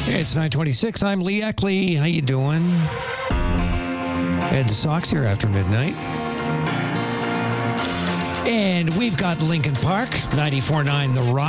It's 9:26. I'm Lee Eckley. How you doing? Ed Sox here after midnight. And we've got Lincoln Park, 94.9 The Rock.